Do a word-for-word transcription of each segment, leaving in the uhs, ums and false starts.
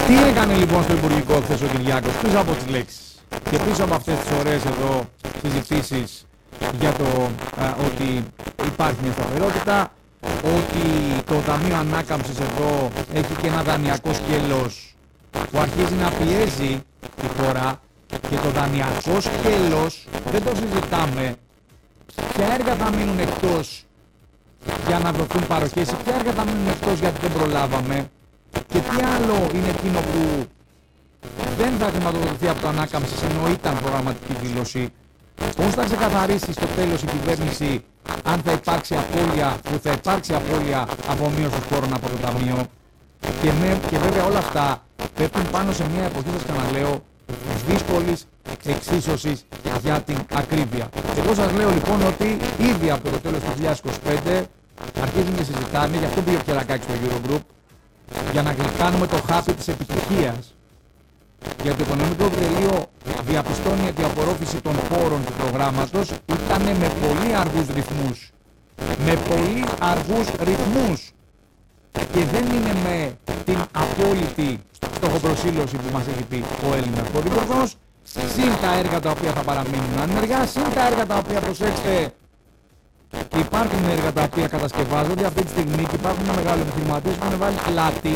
Τι έκανε λοιπόν στο Υπουργικό χθες ο Κυριάκος πίσω από τις λέξεις και πίσω από αυτές τις ωραίες εδώ συζητήσεις για το α, ότι υπάρχει μια σταθερότητα, ότι το Ταμείο Ανάκαμψης εδώ έχει και ένα δανειακό σκέλος που αρχίζει να πιέζει τη χώρα και το δανειακό σκέλος δεν το συζητάμε. Ποια έργα θα μείνουν εκτός για να δοθούν παροχές, ποια έργα θα μείνουν εκτός γιατί δεν προλάβαμε και τι άλλο είναι εκείνο που δεν θα χρηματοδοτηθεί από το Ανάκαμψης ενώ ήταν προγραμματική δήλωση. Πώς θα ξεκαθαρίσει στο τέλος η κυβέρνηση αν θα υπάρξει απώλεια, που θα υπάρξει απώλεια απομείωσης φόρων από το Ταμείο και, με, και βέβαια όλα αυτά πέφτουν πάνω σε μια εποχή, σας ξαναλέω, δύσκολης εξίσωσης για την ακρίβεια. Εγώ σας λέω λοιπόν ότι ήδη από το τέλος του δύο χιλιάδες είκοσι πέντε αρχίζουν και συζητάνε, γι' αυτό πήγε ο Κερακάκης στο Eurogroup, για να γλυκάνουμε το χάπι της επιτυχίας. Γιατί το οικονομικό επιτελείο διαπιστώνει ότι η απορρόφηση των πόρων του προγράμματος ήταν με πολύ αργούς ρυθμούς. Με πολύ αργούς ρυθμούς. Και δεν είναι με την απόλυτη στοχοπροσήλωση που μας έχει πει ο Έλληνας Πρωθυπουργός, συν τα έργα τα οποία θα παραμείνουν ανεργά, συν τα έργα τα οποία, προσέξτε, υπάρχουν έργα τα οποία κατασκευάζονται αυτή τη στιγμή και υπάρχουν ένα μεγάλο επιχειρηματίες που έχουν βάλει πλάτη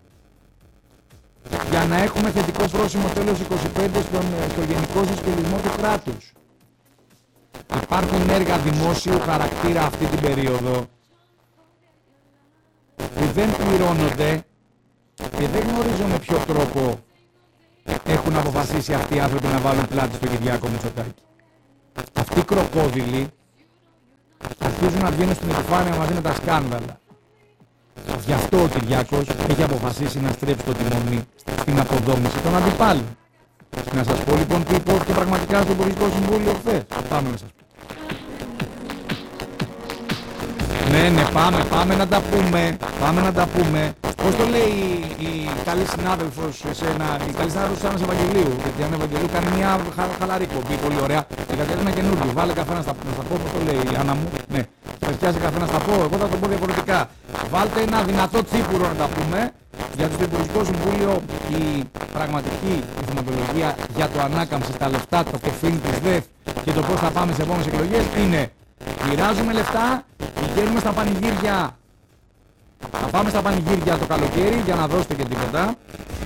για να έχουμε θετικό πρόσημο τέλος είκοσι πέντε στον, στο γενικό συσχετισμό του κράτους. Υπάρχουν έργα δημόσιου χαρακτήρα αυτή την περίοδο που δεν πληρώνονται και δεν γνωρίζω με ποιο τρόπο έχουν αποφασίσει αυτοί οι άνθρωποι να βάλουν πλάτη στο Κυριάκο Μητσοτάκη. Αυτοί οι κροκόδιλοι αρχίζουν να βγαίνουν στην επιφάνεια μαζί με τα σκάνδαλα. Γι' αυτό ο Κυριάκος έχει αποφασίσει να στρέψει το τιμόνι στην αποδόμηση των αντιπάλων. Να σας πω λοιπόν τι υπόθηκε πραγματικά στο Υπουργικό Συμβούλιο χθες. Πάμε να σας πω. Ναι, ναι, πάμε, πάμε να τα πούμε. Πάμε να τα πούμε. Πώς το λέει η, η καλή συνάδελφος σε ένα, η καλή συνάδελφος της Άννας Ευαγγελίου. Γιατί η Άννα Ευαγγελίου κάνει μια χα, χαλαρή κομπή, πολύ ωραία. Η Κατερίνα καινούργιο. Βάλε καφέ να στα, να στα πω, πώς το λέει η Άννα μου. Ναι, θα πιάσει καφέ να στα πω. Εγώ θα το πω διαφορετικά. Βάλτε ένα δυνατό τσίπουρο να τα πούμε. Γιατί στο Υπουργικό Συμβούλιο η πραγματική θεματολογία για το Ανάκαμψη, τα λεφτά, το κεφίνι της ΔΕΘ και το πώς θα πάμε σε επόμενες εκλογές είναι μοιράζουμε λεφτά, πηγαίνουμε στα πανηγύρια. Θα πάμε στα πανηγύρια το καλοκαίρι για να δώσετε και τίποτα.